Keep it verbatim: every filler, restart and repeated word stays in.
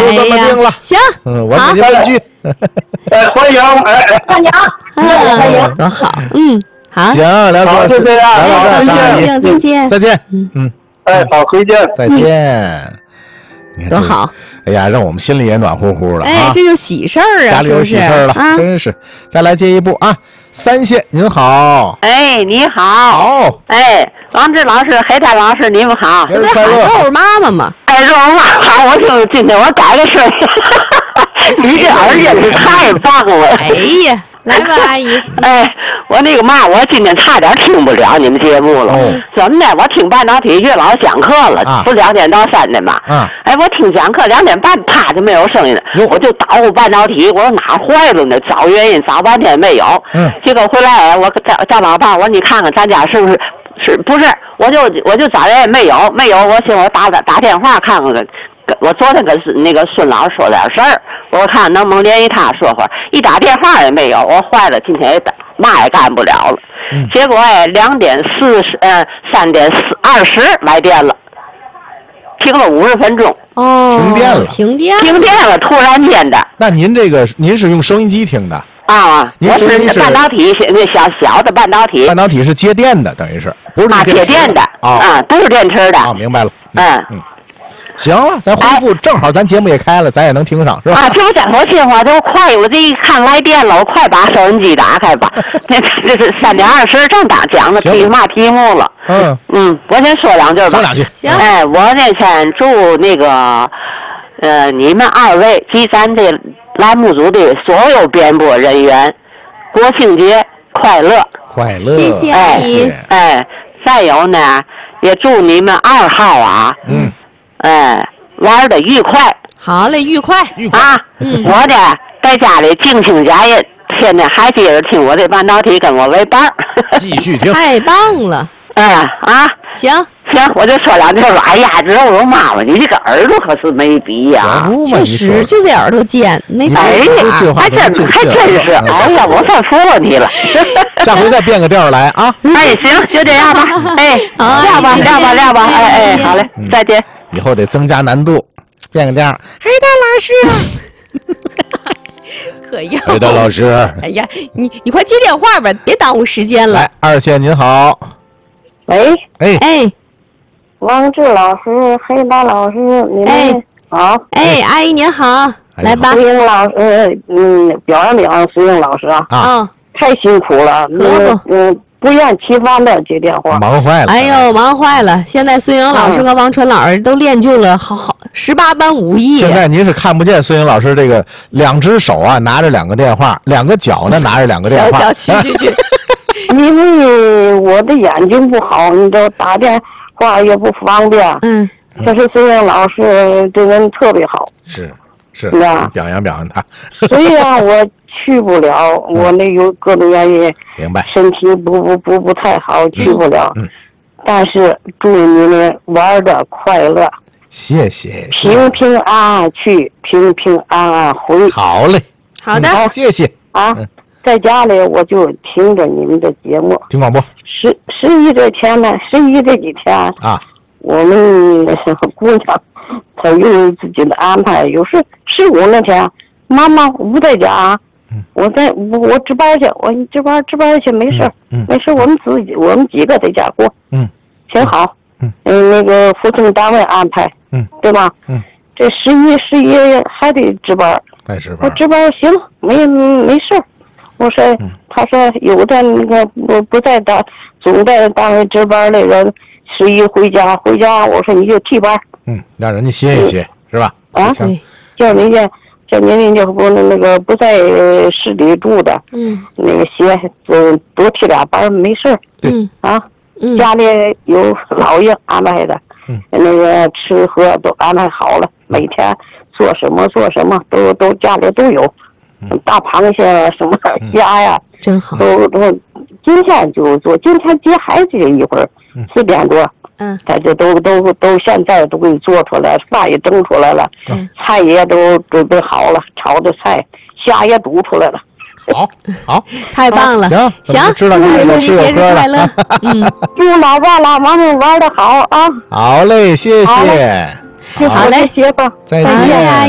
这么定了。哎、 行， 嗯，我自己问句。 哎，欢迎，哎， 欢迎，欢迎， 多好，嗯，好， 行，聊好，就这样， 好， 再见，再见， 再见，嗯嗯， 哎，好，回见， 再见。 多好！ 哎呀，让我们心里也暖乎乎的。 哎，这就喜事儿啊， 家里有喜事儿了， 啊、 真是。再来接一步啊，三线，您好。 哎，你好。 好。 哎，王志老师、黑蛋老师，你们好。 这不是喊肉肉妈妈吗？ 哎，肉妈好，我就今天我改个声音，你这耳音是太棒了。 哎呀。来吧，阿姨。 哎，我那个嘛，我今天差点听不了你们节目了。 哦、 怎么的？我听半导体岳老师讲课了， 啊、 不两点到三点嘛。 啊。 哎，我听讲课两点半，啪就没有声音了。我就捣鼓半导体，我说哪坏了呢？找原因，找半天没有。 嗯。 结果回来，我叫叫老爸，我说你看看咱家是不是是不是？我就我就找人没有没有，我寻我打打打电话看看。我昨天跟那个孙老师说点事儿，我看能不能联系他说会儿，一打电话也没有，我坏了，今天也嘛也干不了了。 嗯、 结果哎，两点四十，呃，三点四二十来电了，停了五十分钟。 哦， 停电了， 停电， 停电了，突然间的。 那您这个，您是用收音机听的？ 啊， 您我是半导体，那小小的半导体。 半导体是接电的，等于是不是啊？接电的啊、 啊，不是电池的。 啊，明白了。 嗯嗯。行了，咱回复、哎、正好，咱节目也开了，咱也能听上，是吧？ 啊，这不讲我心话，都快，我这一看来电了，我快把收音机打开吧。那这是三点二十正打讲的题嘛题目了。 嗯嗯，我先说两句吧。 说两句。 行。 哎，我呢先祝那个呃你们二位及咱这栏目组的所有编播人员，国庆节快乐！ 快乐！ 谢谢阿姨。 哎，哎再有呢，也祝你们二号啊。 嗯。 哎，玩的愉快， 好嘞，愉快， 愉快啊！ 嗯， 我呢在家里静听家音，天天还接着听我这半导体，跟我为伴儿， 继续听， 太棒了！ 哎啊， 行行，我就说两句吧。哎呀，这肉肉妈妈，你这个耳朵可是没比呀， 确实就这耳朵尖，没法。 哎呀，还真还真是，哎呀，我算服了你了。 下回再变个调来啊！ 哎，行，就这样吧。哎，撂吧，撂吧，撂吧。哎哎，好嘞，再见。 以后得增加难度，变个调。 黑蛋老师，可以。 黑蛋老师， 哎呀，你你快接电话吧，别耽误时间了。 来，二线您好。 喂， 哎哎， 王志老师、黑蛋老师，你们好。 哎，阿姨您好，来吧。 苏英老师，嗯，表扬表扬苏英老师啊。 啊， 太辛苦了， 可不， 嗯。不厌其烦的接电话， 忙坏了。 哎呦，忙坏了！现在孙颖老师和王春老师都练就了好好十八般武艺。 现在您是看不见孙颖老师这个两只手啊拿着两个电话，两个脚呢拿着两个电话。 小小去去去。 因为我的眼睛不好，你都打电话也不方便。 嗯。 可是孙颖老师对人特别好。 是是。 是啊。 表扬表扬他。 虽然我去不了，我那有各种原因。 明白。 身体不不不不太好，去不了。 嗯。 但是祝你们玩的快乐。 谢谢。 平平安安去，平平安安回。 好嘞。 好的。 好，谢谢。 啊，在家里我就听着你们的节目。 听广播。 十十一这天呢，十一这几天啊， 我们姑娘她有自己的安排。有时十五那天，妈妈我不在家。 嗯、 我在我我值班去，我值班值班去，没事， 嗯嗯、 没事，我们自己我们几个在家过， 嗯， 挺好， 嗯， 嗯，那个服从单位安排， 嗯， 对吧？ 嗯， 这十一十一还得值班， 还值班， 我值班行，没没事。我说， 嗯、 他说有的那个不不在单总在单位值班那个十一回家回家，我说你就替班， 嗯，让人家歇一歇，是吧？ 啊，对，叫人家。叫您您就不那个不在市里住的， 嗯， 那个歇，就多替俩班没事。 嗯啊， 嗯， 家里有老爷安排的， 嗯， 那个吃喝都安排好了，每天做什么做什么都都家里都有， 嗯、 大螃蟹什么虾呀， 真好， 都都今天就做，今天接孩子一会儿，四点多。 嗯， 他就都都都现在都给你做出来，饭也蒸出来了， 嗯， 菜也都准备好了，炒的菜，虾也煮出来了。 好，好， 太棒了！ 行行， 知道你有吃有喝了。 嗯， 祝老爸老妈们玩的好啊！ 好嘞，谢谢。 好嘞， 好嘞， 谢谢吧， 再见。